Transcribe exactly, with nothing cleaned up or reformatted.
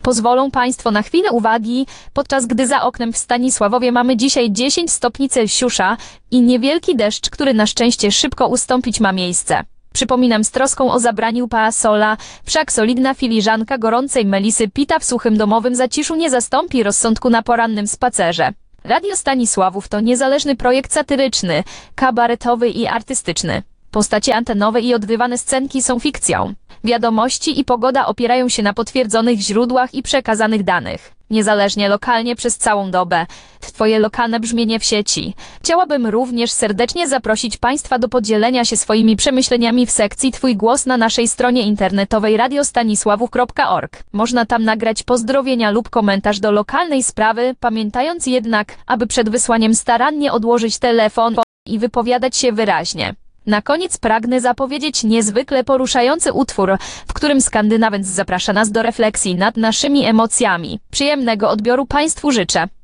Pozwolą Państwo na chwilę uwagi, podczas gdy za oknem w Stanisławowie mamy dzisiaj dziesięć stopni Celsjusza i niewielki deszcz, który na szczęście szybko ustąpić ma miejsce. Przypominam z troską o zabraniu parasola, wszak solidna filiżanka gorącej melisy pita w suchym domowym zaciszu nie zastąpi rozsądku na porannym spacerze. Radio Stanisławów to niezależny projekt satyryczny, kabaretowy i artystyczny. Postacie antenowe i odgrywane scenki są fikcją. Wiadomości i pogoda opierają się na potwierdzonych źródłach i przekazanych danych. Niezależnie lokalnie przez całą dobę. Twoje lokalne brzmienie w sieci. Chciałabym również serdecznie zaprosić Państwa do podzielenia się swoimi przemyśleniami w sekcji Twój głos na naszej stronie internetowej radio stanisławów kropka org. Można tam nagrać pozdrowienia lub komentarz do lokalnej sprawy, pamiętając jednak, aby przed wysłaniem starannie odłożyć telefon i wypowiadać się wyraźnie. Na koniec pragnę zapowiedzieć niezwykle poruszający utwór, w którym Skandynawec zaprasza nas do refleksji nad naszymi emocjami. Przyjemnego odbioru Państwu życzę.